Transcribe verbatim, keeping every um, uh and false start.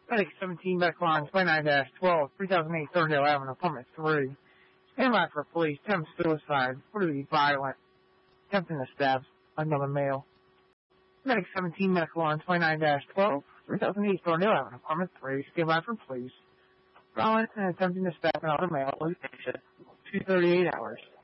Medic seventeen, medical line twenty-nine dash twelve, three thousand eight Thorndale Avenue, apartment three. Stand by for police. Attempt suicide. Brutally violent. Attempting to stab another male. Medic seventeen, medical line twenty-nine dash twelve, three thousand eight Thorndale Avenue, apartment three. Stand by for police. Violent and attempting to stab another male. Location two thirty-eight hours.